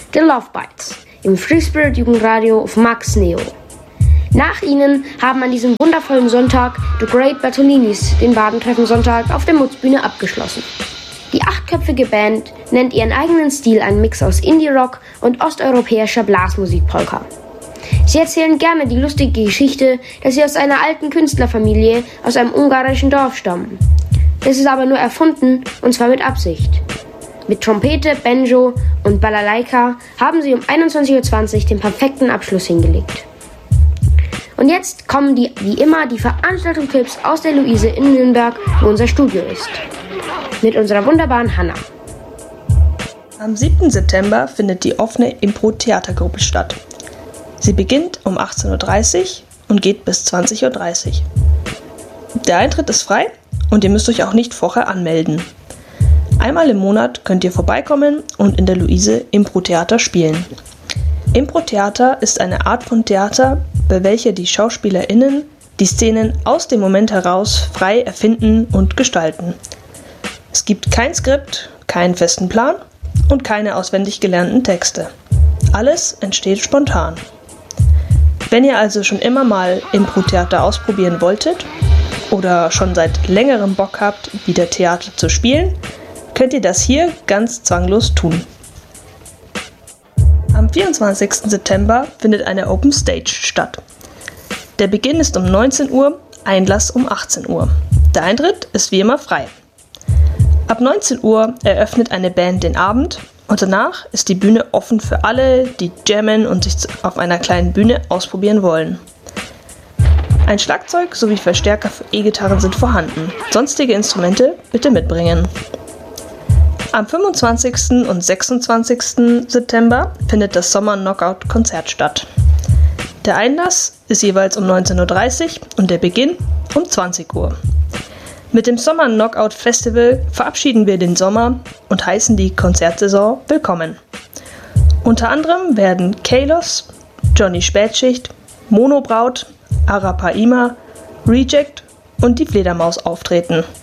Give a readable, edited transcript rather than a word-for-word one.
The Love Bites im Free Spirit Jugendradio auf Max Neo. Nach ihnen haben an diesem wundervollen Sonntag The Great Bertolinis den Badentreffen-Sonntag auf der Mutzbühne abgeschlossen. Die 8-köpfige Band nennt ihren eigenen Stil einen Mix aus Indie-Rock und osteuropäischer Blasmusik-Polka. Sie erzählen gerne die lustige Geschichte, dass sie aus einer alten Künstlerfamilie aus einem ungarischen Dorf stammen. Das ist aber nur erfunden, und zwar mit Absicht. Mit Trompete, Banjo und Balalaika haben sie um 21:20 Uhr den perfekten Abschluss hingelegt. Und jetzt kommen wie immer die Veranstaltungstipps aus der Luise in Nürnberg, wo unser Studio ist. Mit unserer wunderbaren Hanna. Am 7. September findet die offene Impro-Theatergruppe statt. Sie beginnt um 18:30 Uhr und geht bis 20:30 Uhr. Der Eintritt ist frei und ihr müsst euch auch nicht vorher anmelden. Einmal im Monat könnt ihr vorbeikommen und in der Luise Impro-Theater spielen. Impro-Theater ist eine Art von Theater, bei welcher die SchauspielerInnen die Szenen aus dem Moment heraus frei erfinden und gestalten. Es gibt kein Skript, keinen festen Plan und keine auswendig gelernten Texte. Alles entsteht spontan. Wenn ihr also schon immer mal Impro-Theater ausprobieren wolltet oder schon seit längerem Bock habt, wieder Theater zu spielen, könnt ihr das hier ganz zwanglos tun. Am 24. September findet eine Open Stage statt. Der Beginn ist um 19 Uhr, Einlass um 18 Uhr. Der Eintritt ist wie immer frei. Ab 19 Uhr eröffnet eine Band den Abend und danach ist die Bühne offen für alle, die jammen und sich auf einer kleinen Bühne ausprobieren wollen. Ein Schlagzeug sowie Verstärker für E-Gitarren sind vorhanden. Sonstige Instrumente bitte mitbringen. Am 25. und 26. September findet das Sommer-Knockout-Konzert statt. Der Einlass ist jeweils um 19:30 Uhr und der Beginn um 20 Uhr. Mit dem Sommer-Knockout-Festival verabschieden wir den Sommer und heißen die Konzertsaison willkommen. Unter anderem werden Kalos, Johnny Spätschicht, Mono Braut, Arapaima, Reject und die Fledermaus auftreten.